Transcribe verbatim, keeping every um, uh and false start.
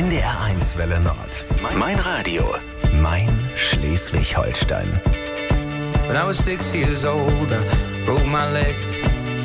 N D R eins Welle Nord. Mein Radio. Mein Schleswig-Holstein. When I was six years old, I broke my leg.